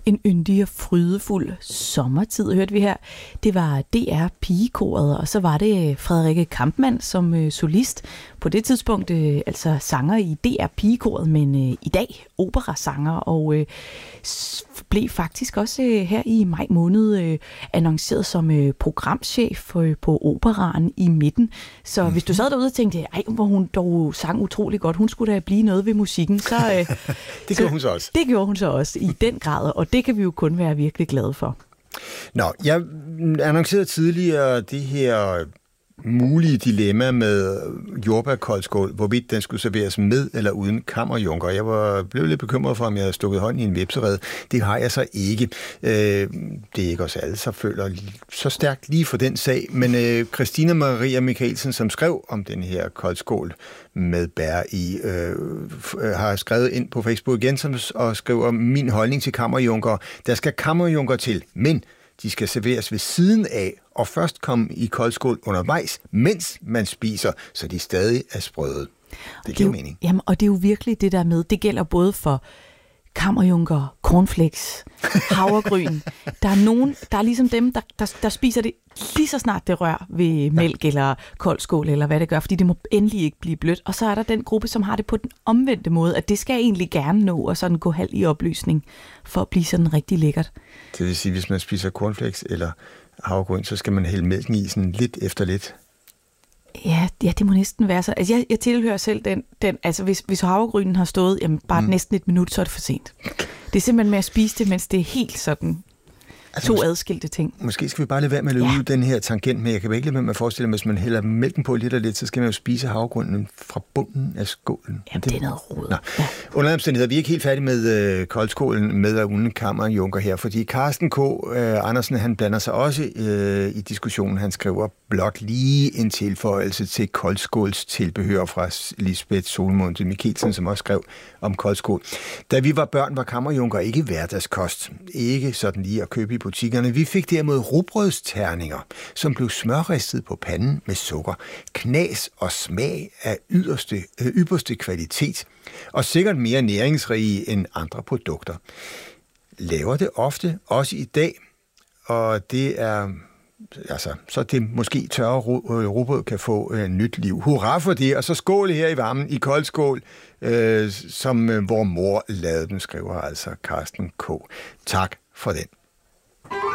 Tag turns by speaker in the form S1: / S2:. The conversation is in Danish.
S1: En yndig og frydefuld sommertid, hørte vi her. Det var DR Pigekoret, og så var det Frederikke Kampmann som solist. På det tidspunkt altså sanger i DR Pigekoret, men i dag operasanger, og blev faktisk også her i maj måned annonceret som programchef på Operaen i Midten. Så hvis du sad derude og tænkte, ej, hvor hun dog sang utrolig godt, hun skulle da blive noget ved musikken, så
S2: det gjorde hun så også.
S1: Det gjorde hun så også i den grad, og det kan vi jo kun være virkelig glade for.
S2: Nå, jeg annoncerede tidligere det her mulige dilemma med jordbærkoldskål, hvorvidt den skulle serveres med eller uden kammerjunker. Jeg blev lidt bekymret for, om jeg havde stukket hånden i en vepserede. Det har jeg så ikke. Det er ikke os alle, så føler så stærkt lige for den sag. Men Christina Maria Michaelsen, som skrev om den her koldskål med bær i, har skrevet ind på Facebook igen og skriver min holdning til kammerjunker. Der skal kammerjunker til, men de skal serveres ved siden af og først komme i koldskål undervejs, mens man spiser, så de stadig er sprøde. Det giver mening.
S1: Jamen, og det er jo virkelig det der med, det gælder både for kammerjunker, cornflakes, havregryn. Der er nogen, der er ligesom dem, der spiser det lige så snart det rør ved mælk eller koldskål, eller hvad det gør, fordi det må endelig ikke blive blødt. Og så er der den gruppe, som har det på den omvendte måde, at det skal egentlig gerne nå og sådan gå halv i opløsning, for at blive sådan rigtig lækkert.
S2: Det vil sige, hvis man spiser cornflakes eller havregryn, så skal man hælde mælken i sådan lidt efter lidt.
S1: Ja, det må næsten være så. Altså, jeg tilhører selv den altså hvis havregrynen har stået bare næsten et minut, så er det for sent. Det er simpelthen med at spise det, mens det er helt sådan to adskilte ting.
S2: Måske skal vi bare lade være med at løbe ud den her tangent, men jeg kan ikke lade være med at forestille mig, hvis man hælder mælken på lidt og lidt, så skal man jo spise havregrynen fra bunden af skålen.
S1: Jamen, det er noget rod.
S2: Ja. Under omstændigheder, vi er ikke helt færdige med koldskålen med og uden kammerjunker her, fordi Carsten K. Andersen, han blander sig også i diskussionen. Han skriver blot lige en tilføjelse til koldskåls tilbehør fra Lisbeth Solmund Mikkelsen, som også skrev om koldskål. Da vi var børn, var kammerjunker ikke hverdagskost. Ikke sådan lige at købe i butikkerne. Vi fik derimod rugbrødsterninger, som blev smørristet på panden med sukker. Knas og smag af ypperste kvalitet, og sikkert mere næringsrige end andre produkter. Laver det ofte, også i dag, og det er så det måske tørre rugbrød kan få nyt liv. Hurra for det, og så skål her i varmen i koldskål, som vor mor lavede den, skriver altså Carsten K. Tak for den.